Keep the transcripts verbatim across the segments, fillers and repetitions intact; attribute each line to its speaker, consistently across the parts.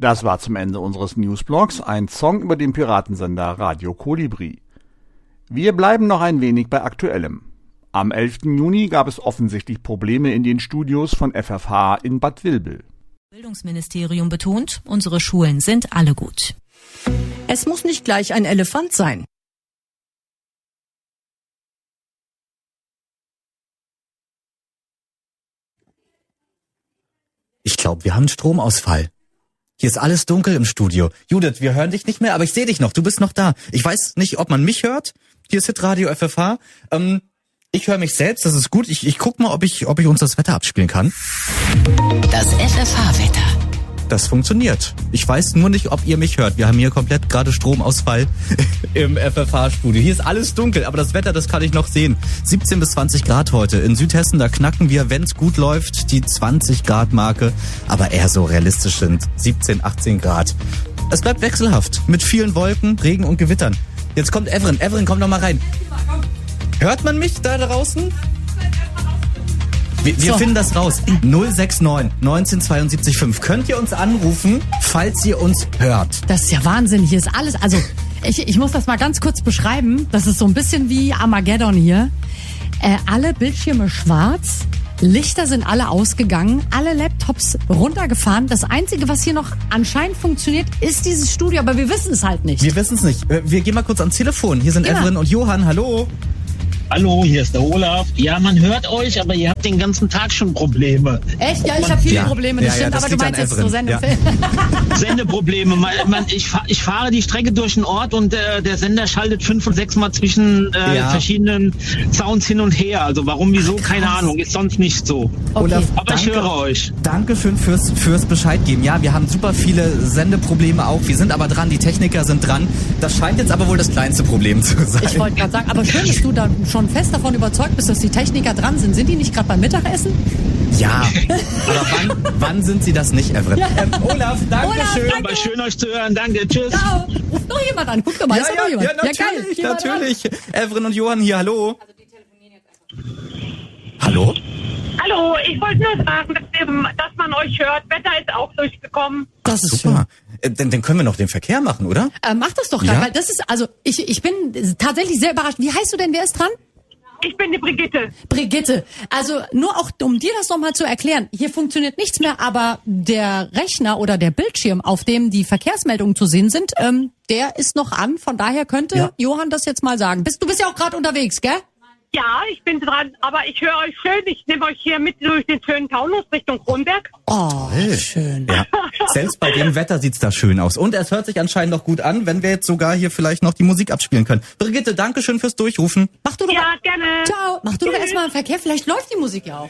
Speaker 1: Das war zum Ende unseres Newsblogs ein Song über den Piratensender Radio Kolibri. Wir bleiben noch ein wenig bei Aktuellem. Am elften Juni gab es offensichtlich Probleme in den Studios von F F H in Bad Vilbel.
Speaker 2: Das Bildungsministerium betont, unsere Schulen sind alle gut.
Speaker 3: Es muss nicht gleich ein Elefant sein.
Speaker 4: Ich glaube, wir haben einen Stromausfall. Hier ist alles dunkel im Studio. Judith, wir hören dich nicht mehr, aber ich sehe dich noch. Du bist noch da. Ich weiß nicht, ob man mich hört. Hier ist Hitradio F F H. Ähm, ich höre mich selbst, das ist gut. Ich, ich guck mal, ob ich, ob ich uns das Wetter abspielen kann.
Speaker 2: Das F F H-Wetter.
Speaker 4: Das funktioniert. Ich weiß nur nicht, ob ihr mich hört. Wir haben hier komplett gerade Stromausfall im F F H-Studio. Hier ist alles dunkel, aber das Wetter, das kann ich noch sehen. siebzehn bis zwanzig Grad heute. In Südhessen, da knacken wir, wenn es gut läuft, die zwanzig Grad Marke. Aber eher so realistisch sind siebzehn, achtzehn Grad. Es bleibt wechselhaft mit vielen Wolken, Regen und Gewittern. Jetzt kommt Evren. Evren, komm doch mal rein. Hört man mich da draußen? Wir, wir so. finden das raus. null sechs neun neunzehn zweiundsiebzig fünf. Könnt ihr uns anrufen, falls ihr uns hört?
Speaker 3: Das ist ja Wahnsinn. Hier ist alles. Also, ich, ich muss das mal ganz kurz beschreiben. Das ist so ein bisschen wie Armageddon hier. Äh, alle Bildschirme schwarz. Lichter sind alle ausgegangen. Alle Laptops runtergefahren. Das Einzige, was hier noch anscheinend funktioniert, ist dieses Studio. Aber wir wissen es halt nicht.
Speaker 4: Wir wissen es nicht. Wir gehen mal kurz ans Telefon. Hier sind Evren und Johann. Hallo.
Speaker 5: Hallo, hier ist der Olaf. Ja, man hört euch, aber ihr habt den ganzen Tag schon Probleme.
Speaker 3: Echt? Ja, ich habe viele
Speaker 4: ja.
Speaker 3: Probleme, das
Speaker 4: ja,
Speaker 3: stimmt,
Speaker 4: ja, das
Speaker 3: aber du meinst jetzt so Sende.
Speaker 5: Ja. Sendeprobleme. Man, man, ich, fahr, ich fahre die Strecke durch den Ort und äh, der Sender schaltet fünf und sechs Mal zwischen äh, ja. verschiedenen Sounds hin und her. Also warum, wieso, Ach, keine Ahnung. Ist sonst nicht so.
Speaker 3: Okay.
Speaker 4: Olaf,
Speaker 5: aber
Speaker 4: danke,
Speaker 5: ich höre euch.
Speaker 4: Dankeschön fürs, fürs Bescheid geben. Ja, wir haben super viele Sendeprobleme auch. Wir sind aber dran, die Techniker sind dran. Das scheint jetzt aber wohl das kleinste Problem zu sein.
Speaker 3: Ich wollte gerade sagen, aber schön, dass du da schon fest davon überzeugt bist, dass die Techniker dran sind. Sind die nicht gerade beim Mittagessen?
Speaker 4: Ja, aber wann, wann sind sie das nicht, Evren? Ja. Ähm, Olaf, danke
Speaker 3: Olaf,
Speaker 4: schön.
Speaker 5: Aber schön euch zu hören. Danke, tschüss.
Speaker 3: Ciao. Ruft noch jemand an. Guck doch mal,
Speaker 4: ja,
Speaker 3: ist
Speaker 4: ja,
Speaker 3: noch jemand.
Speaker 4: ja, natürlich,
Speaker 3: ja, geil.
Speaker 4: natürlich. Evren und Johann hier, hallo. Also die telefonieren jetzt einfach. Hallo?
Speaker 6: Hallo, ich wollte nur sagen, dass, eben, dass man euch hört. Wetter ist auch durchgekommen.
Speaker 3: Das ist
Speaker 4: super. Äh, dann, dann können wir noch den Verkehr machen, oder?
Speaker 3: Äh, mach das doch, ja? Weil das ist, also ich, ich bin tatsächlich sehr überrascht. Wie heißt du denn? Wer ist dran?
Speaker 6: Ich bin die Brigitte.
Speaker 3: Brigitte, also nur auch, um dir das nochmal zu erklären, hier funktioniert nichts mehr, aber der Rechner oder der Bildschirm, auf dem die Verkehrsmeldungen zu sehen sind, ähm, der ist noch an, von daher könnte ja. Johann das jetzt mal sagen. Bist, du bist ja auch gerade unterwegs, gell?
Speaker 6: Ja, ich bin dran, aber ich höre euch schön, ich nehme euch hier mit durch den schönen Taunus Richtung Kronberg.
Speaker 3: Oh, schön.
Speaker 4: Ja. Selbst bei dem Wetter sieht's da schön aus. Und es hört sich anscheinend noch gut an, wenn wir jetzt sogar hier vielleicht noch die Musik abspielen können. Brigitte, danke schön fürs Durchrufen.
Speaker 3: Mach du doch
Speaker 6: Ja,
Speaker 3: mal.
Speaker 6: gerne.
Speaker 3: Ciao. Mach du doch erstmal im Verkehr, vielleicht läuft die Musik ja auch.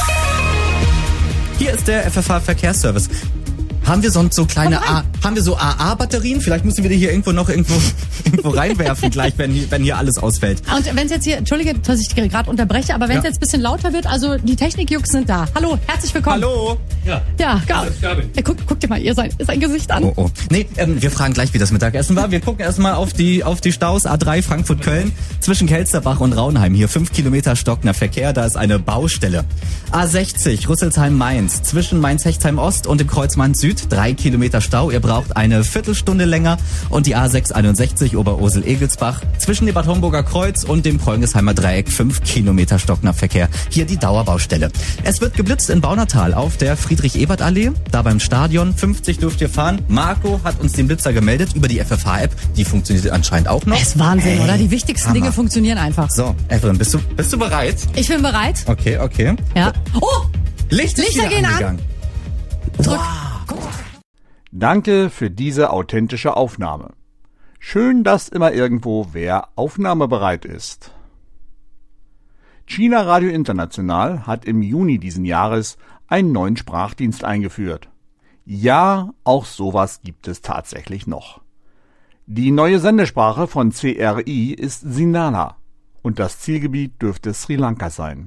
Speaker 4: Hier ist der F F H-Verkehrsservice. Haben wir sonst so kleine A, haben wir so A A-Batterien? Vielleicht müssen wir die hier irgendwo noch irgendwo, irgendwo reinwerfen, gleich, wenn hier, wenn hier alles ausfällt.
Speaker 3: Und wenn es jetzt hier, entschuldige, dass ich gerade unterbreche, aber wenn es ja. jetzt ein bisschen lauter wird, also die Technikjux sind da. Hallo, herzlich willkommen.
Speaker 4: Hallo.
Speaker 3: Ja. Ja, Gabi. Ja, guck, guck dir mal ihr sein, sein Gesicht an.
Speaker 4: Oh, oh. Nee, ähm, wir fragen gleich, wie das Mittagessen war. Wir gucken erstmal auf die, auf die Staus A drei Frankfurt-Köln zwischen Kelsterbach und Raunheim. Hier fünf Kilometer stockender Verkehr, da ist eine Baustelle. A sechzig Rüsselsheim-Mainz zwischen Mainz-Hechtsheim-Ost und dem Kreuz Mainz-Süd. Drei Kilometer Stau, ihr braucht eine Viertelstunde länger. Und die A sechshunderteinundsechzig Oberursel-Egelsbach zwischen dem Bad Homburger Kreuz und dem Preungesheimer Dreieck. Fünf Kilometer stockender Verkehr. Hier die Dauerbaustelle. Es wird geblitzt in Baunatal auf der Friedrich-Ebert-Allee, da beim Stadion. fünfzig dürft ihr fahren. Marco hat uns den Blitzer gemeldet über die F F H-App. Die funktioniert anscheinend auch noch.
Speaker 3: Das ist Wahnsinn, hey, oder? Die wichtigsten Hammer. Dinge funktionieren einfach.
Speaker 4: So, Evelyn, bist du, bist du bereit?
Speaker 3: Ich bin bereit.
Speaker 4: Okay, okay.
Speaker 3: Ja. Oh!
Speaker 4: Licht ist
Speaker 3: Lichter gehen
Speaker 4: angegangen.
Speaker 3: an. Drück.
Speaker 4: Wow.
Speaker 1: Danke für diese authentische Aufnahme. Schön, dass immer irgendwo wer aufnahmebereit ist. China Radio International hat im Juni diesen Jahres einen neuen Sprachdienst eingeführt. Ja, auch sowas gibt es tatsächlich noch. Die neue Sendesprache von C R I ist Sinhala und das Zielgebiet dürfte Sri Lanka sein.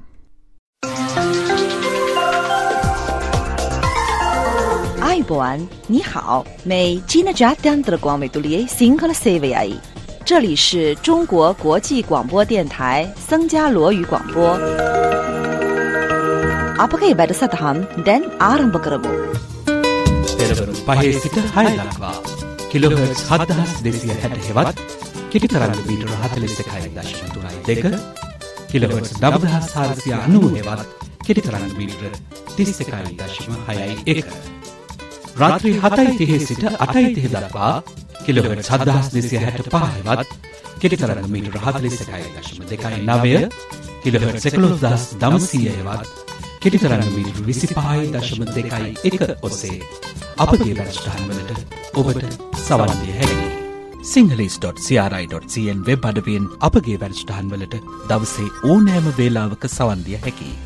Speaker 7: Aiboan, 你好，美 China Jatan 的广美独立 Single C V I， 这里是中国国际广播电台僧伽罗语广播。Apa kabar Satham dan Arambakarabu?
Speaker 8: පෙරවරු පහේ සිට හය දක්වා කිලෝහර්ට්ස් හත්දාස් දෙසිය හැට හෙවත් කෙටි තරංග මීටර හතළිස් එකයි දශම තුනයි දෙක කිලෝහර්ට්ස් නවදහස් හාරසිය අනූ හෙවත් කෙටි තරංග මීටර තිස් එකයි දශම හයයි එක රාත්‍රී හතයි තිහේ සිට අටයි තිහ දක්වා කිලෝහර්ට්ස් හත්දාස් දෙසිය හැට පහ හෙවත් කෙටි තරංග මීටර හතළිස් එකයි දශම දෙකයි නවය කිලෝහර්ට්ස් එකොළොස්දහස් නවසිය හෙවත් කෙටි තරංග මීටර විසිපහයි දශම දෙකයි එක ඔස්සේ අපගේ වැඩසටහන් වලට ඔබට සවන් දිය හැකියි. සිංහලීස් ඩොට් සී ආර් ආයි ඩොට් සී එන් වෙබ් අඩවියෙන් අපගේ වැඩසටහන් වලට දවසේ ඕනෑම වේලාවක සවන් දිය හැකියි.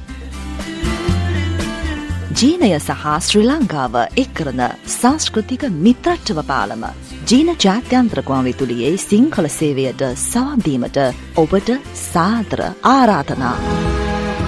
Speaker 7: ජීනය සහ ශ්‍රී ලංකාව එක් කරන සංස්කෘතික මිත්‍රත්ව පාලම ජීන ජාත්‍යන්තර ගුවන්විදුලියේ සිංහල සේවයට සවන් දීමට ඔබට සාදර ආරාධනා.